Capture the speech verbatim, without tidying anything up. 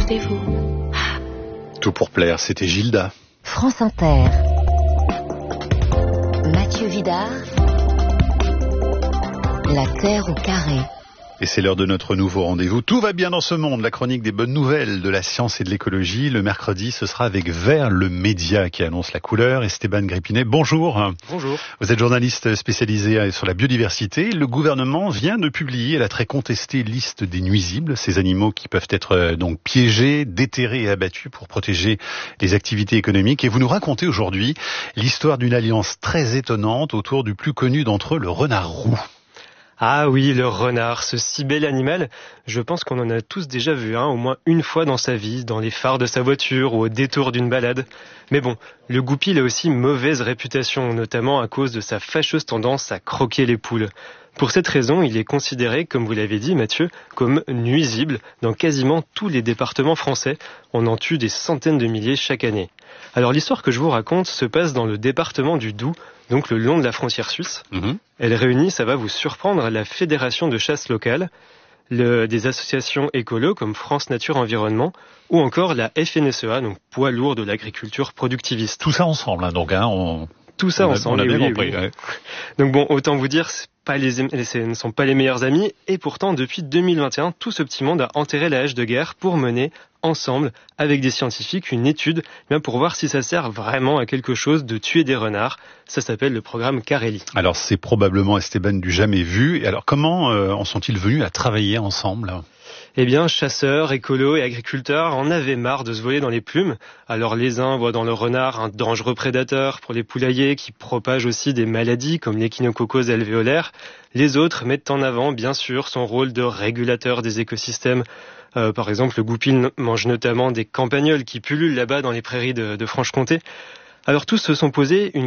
rendez-vous. Tout pour plaire, c'était Gilda. France Inter. Mathieu Vidard. La Terre au carré. Et c'est l'heure de notre nouveau rendez-vous. Tout va bien dans ce monde. La chronique des bonnes nouvelles de la science et de l'écologie. Le mercredi, ce sera avec Vert, le média qui annonce la couleur. Esteban Grippinet, bonjour. Bonjour. Vous êtes journaliste spécialisé sur la biodiversité. Le gouvernement vient de publier la très contestée liste des nuisibles, ces animaux qui peuvent être donc piégés, déterrés et abattus pour protéger les activités économiques. Et vous nous racontez aujourd'hui l'histoire d'une alliance très étonnante autour du plus connu d'entre eux, le renard roux. Ah oui, le renard, ce si bel animal, je pense qu'on en a tous déjà vu un, au moins une fois dans sa vie, dans les phares de sa voiture ou au détour d'une balade. Mais bon, le goupil a aussi mauvaise réputation, notamment à cause de sa fâcheuse tendance à croquer les poules. Pour cette raison, il est considéré, comme vous l'avez dit Mathieu, comme nuisible dans quasiment tous les départements français. On en tue des centaines de milliers chaque année. Alors l'histoire que je vous raconte se passe dans le département du Doubs, donc le long de la frontière suisse. Mmh. Elle réunit, ça va vous surprendre, la Fédération de chasse locale, le, des associations écolo comme France Nature Environnement, ou encore la F N S E A, donc poids lourd de l'agriculture productiviste. Tout ça ensemble, hein, donc hein, on... Tout ça on a, ensemble, on a bien oui, compris. Oui. Ouais. Donc bon, autant vous dire, c'est pas les, ce ne sont pas les meilleurs amis, et pourtant depuis deux mille vingt et un, tout ce petit monde a enterré la hache de guerre pour mener ensemble, avec des scientifiques, une étude bien pour voir si ça sert vraiment à quelque chose de tuer des renards. Ça s'appelle le programme Carelli. Alors c'est probablement, Esteban, du jamais vu. Et alors comment euh, en sont-ils venus à travailler ensemble ? Eh bien, chasseurs, écolos et agriculteurs en avaient marre de se voler dans les plumes. Alors les uns voient dans le renard un dangereux prédateur pour les poulaillers qui propage aussi des maladies comme l'échinococose alvéolaire. Les autres mettent en avant, bien sûr, son rôle de régulateur des écosystèmes. Euh, par exemple, le goupil mange notamment des campagnols qui pullulent là-bas dans les prairies de, de Franche-Comté. Alors tous se sont posés une